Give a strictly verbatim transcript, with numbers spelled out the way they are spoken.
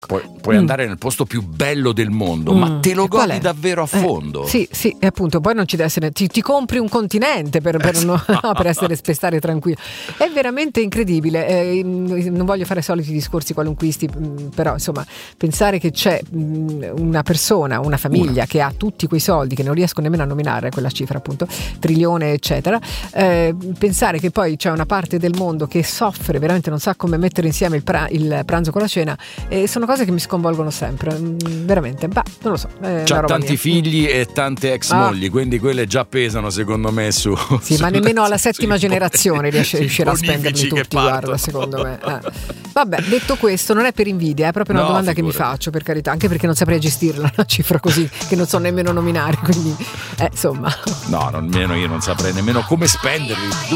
Puoi, puoi mm. andare nel posto più bello del mondo, mm. ma te lo godi davvero a fondo? Eh, sì, sì, e appunto poi non ci deve essere, ti, ti compri un continente per, per, no, no, per essere per stare tranquillo. È veramente incredibile. Eh, non voglio fare soliti discorsi qualunquisti, però insomma pensare che c'è una persona, una famiglia una. che ha tutti quei soldi, che non riesco nemmeno a nominare quella cifra, appunto trilione eccetera, eh, pensare che poi c'è una parte del mondo che soffre veramente, non sa come mettere insieme il, pra- il pranzo con la cena, e sono cose che mi sconvolgono sempre, veramente. Bah, non lo so. C'ha tanti mia. figli e tante ex ah. mogli, quindi quelle già pesano secondo me su. Sì, su ma nemmeno alla settima generazione riesce, riuscirà a spenderli tutti, guarda, secondo me. Eh. Vabbè, detto questo, non è per invidia, è proprio una no, domanda figurati. che mi faccio, per carità, anche perché non saprei gestirla una cifra così, che non so nemmeno nominare, quindi eh, insomma. No, nemmeno io non saprei nemmeno come spenderli.